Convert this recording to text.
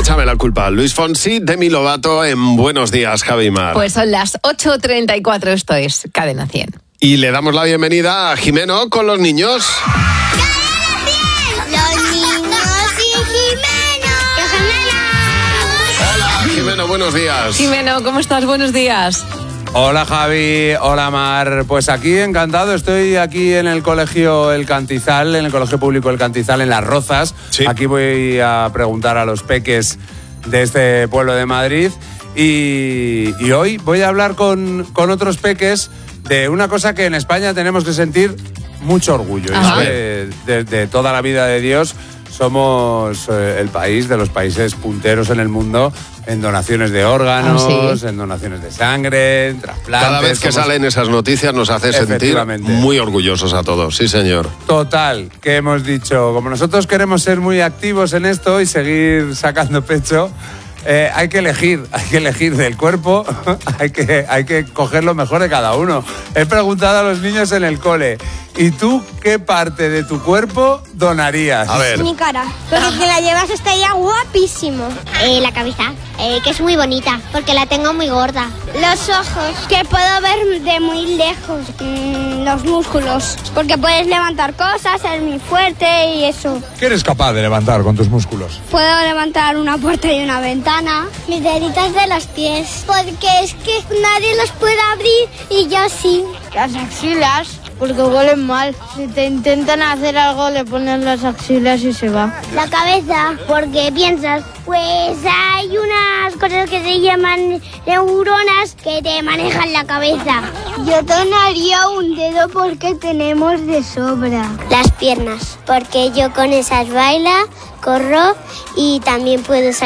Échame la culpa. Luis Fonsi, Demi Lovato en Buenos Días, Javi Mar. Pues son las 8:34, esto es Cadena 100. Y le damos la bienvenida a Jimeno con los niños. Los niños y Jimeno. Hola, Jimeno, buenos días. Jimeno, ¿cómo estás? Buenos días. Hola Javi, hola Mar. Pues aquí encantado, estoy aquí en el colegio El Cantizal, en el colegio público El Cantizal, en Las Rozas. Sí. Aquí voy a preguntar a los peques de este pueblo de Madrid y hoy voy a hablar con otros peques de una cosa que en España tenemos que sentir mucho orgullo. Ajá. Y es que de toda la vida de Dios somos el país de los países punteros en el mundo en donaciones de órganos, ¿sí? En donaciones de sangre, en trasplantes. Cada vez que salen esas noticias nos hace sentir Efectivamente. muy orgullosos a todos, sí señor. Total, que hemos dicho, como nosotros queremos ser muy activos en esto y seguir sacando pecho, hay que elegir del cuerpo, hay que coger lo mejor de cada uno. He preguntado a los niños en el cole, ¿y tú qué parte de tu cuerpo donarías? A ver, Mi cara, porque si la llevas estaría guapísimo. La cabeza, que es muy bonita, porque la tengo muy gorda. Los ojos, que puedo ver de muy lejos. Los músculos, porque puedes levantar cosas, ser muy fuerte y eso. ¿Qué eres capaz de levantar con tus músculos? Puedo levantar una puerta y una ventana. Mis deditos de los pies, porque es que nadie los puede abrir y yo sí. Las axilas, porque huelen mal. Si te intentan hacer algo, le ponen las axilas y se va. La cabeza, porque piensas, pues hay unas cosas que se llaman neuronas que te manejan la cabeza. Yo donaría un dedo porque tenemos de sobra. Las piernas, porque yo con esas bailo, corro y también puedo salir.